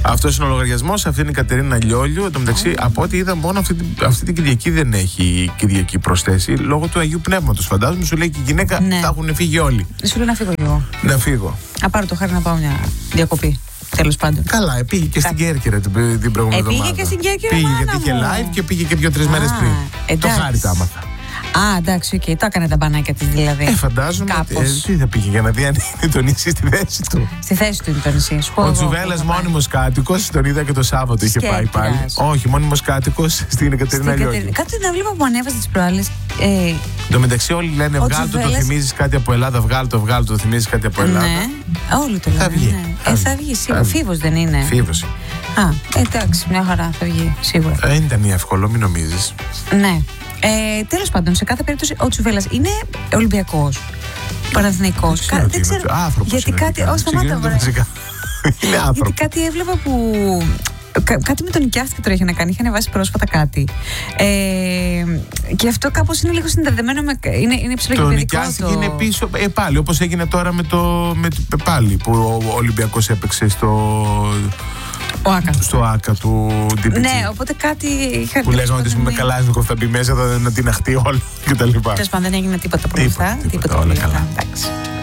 Αυτός είναι ο λογαριασμός. Αυτή είναι η Κατερίνα Λιόλιου. Εν τω μεταξύ, από ό,τι είδα, μόνο αυτή την Κυριακή δεν έχει Κυριακή προσθέσει λόγω του Αγίου Πνεύματος. Φαντάζομαι, σου λέει και η γυναίκα θα έχουν φύγει όλοι. Σου λέει να φύγω λίγο. Να φύγω. Να πάρω το χάρη να πάω μια διακοπή. Τέλος πάντων. Καλά, πήγε και στην Κέρκυρα την προηγούμενη εβδομάδα. Πήγε και στην Κέρκυρα. Πήγε γιατί είχε live και πήγε και 2-3 μέρες πριν. Το χάρη τα άμαθα. Α, εντάξει, οκ. Το έκανε τα μπανάκια της δηλαδή. Φαντάζομαι. Τι θα πήγε για να δει αν είναι το νησί στη θέση του. Στη θέση του είναι το νησί. Ο Τζουβέλλας μόνιμος κάτοικος, τον είδα και το Σάββατο είχε πάει πάλι. Όχι, μόνιμος κάτοικος στην Κατερίνα Λιόλιου. Κάτι να βλέπω που ανέβασε τις προάλλες. Εν τω μεταξύ, όλοι λένε βγάλ' το θυμίζεις κάτι από Ελλάδα. Βγάλ' το θυμίζεις κάτι από Ελλάδα. Ναι, όλοι το λένε. Θα βγει σίγουρα. Φίβος δεν είναι. Φίβος. Α, εντάξει, μια χαρά θα βγει σίγουρα. Δεν ήταν εύκολο, μην νομίζεις. Ναι. Τέλος πάντων, σε κάθε περίπτωση ο Τσουβέλλας είναι Ολυμπιακός, Παναθηναϊκός. Δεν ξέρω. Άνθρωπος γιατί κάτι. Όχι, σταμάτα, βρε. Γιατί κάτι έβλεπα που. Κάτι με τον νοικιάστηκε τώρα είχε να κάνει. Είχε ανεβάσει πρόσφατα κάτι. Και αυτό κάπως είναι λίγο συνδεδεμένο με. Είναι ψηλογενικό. Το νοικιάστηκε είναι πίσω. Πάλι όπως έγινε τώρα πάλι που ο Ολυμπιακός έπαιξε στο Άκα του DPG. Ναι, οπότε κάτι είχα. Που λέγαμε ότι με Καλάζνικοφ θα μπει μέσα, να την αχτεί όλα κτλ. Τέλος πάντων δεν έγινε τίποτα από αυτά. Τίποτα, όλα καλά.